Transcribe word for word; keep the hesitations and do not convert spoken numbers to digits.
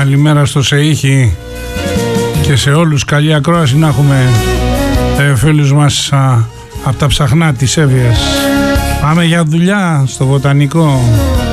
Καλημέρα στο Σεΐχη και σε όλους. Καλή ακρόαση να έχουμε, ε, φίλους μας από τα ψαχνά της Εύβοιας. Πάμε για δουλειά στο Βοτανικό.